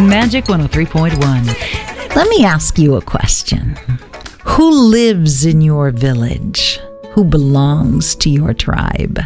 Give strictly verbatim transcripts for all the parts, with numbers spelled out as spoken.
Magic one oh three point one. Let me ask you a question. Who lives in your village? Who belongs to your tribe?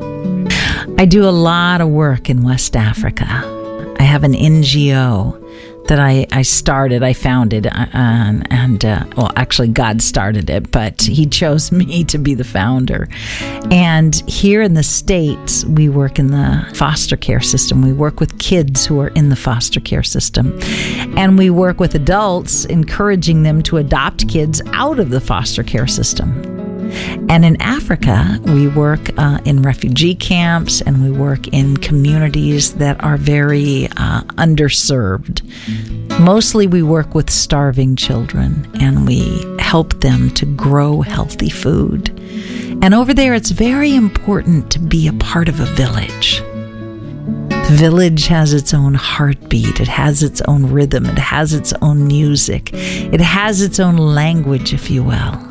I do a lot of work in West Africa. I have an N G O that I, I started, I founded, uh, and, uh, well, actually God started it, but he chose me to be the founder. And here in the States, we work in the foster care system. We work with kids who are in the foster care system. And we work with adults, encouraging them to adopt kids out of the foster care system. And in Africa, we work uh, in refugee camps, and we work in communities that are very uh, underserved. Mostly we work with starving children, and we help them to grow healthy food. And over there, it's very important to be a part of a village. The village has its own heartbeat. It has its own rhythm. It has its own music. It has its own language, if you will.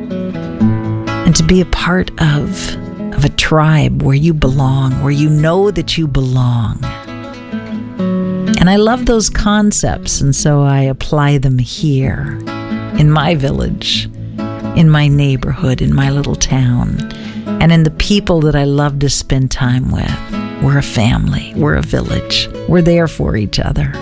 And to be a part of, of a tribe where you belong, where you know that you belong. And I love those concepts, and so I apply them here, in my village, in my neighborhood, in my little town, and in the people that I love to spend time with. We're a family. We're a village. We're there for each other.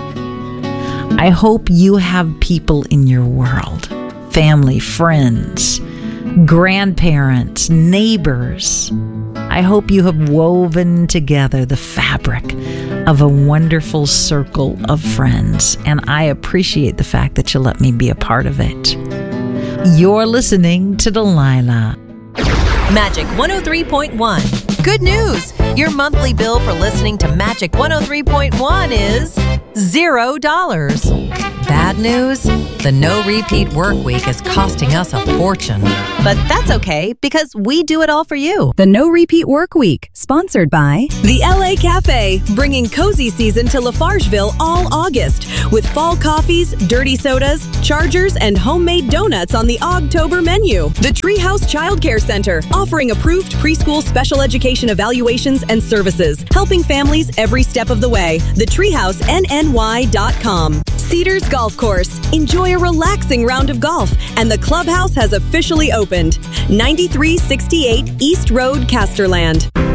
I hope you have people in your world, family, friends, grandparents, neighbors. I hope you have woven together the fabric of a wonderful circle of friends, and I appreciate the fact that you let me be a part of it. You're listening to Delilah. Magic one oh three point one. Good news! Your monthly bill for listening to Magic one oh three point one is zero dollars. Bad news? The no-repeat work week is costing us a fortune. But that's okay, because we do it all for you. The No Repeat Work Week, sponsored by the L A Cafe, bringing cozy season to Lafargeville all August, with fall coffees, dirty sodas, chargers, and homemade donuts on the Ogtober menu. The Treehouse Child Care Center, offering approved preschool special education evaluations and services, helping families every step of the way. The Treehouse N N Y dot com. Cedars Golf Course. Enjoy a relaxing round of golf, and the clubhouse has officially opened. ninety-three sixty-eight East Road, Casterland.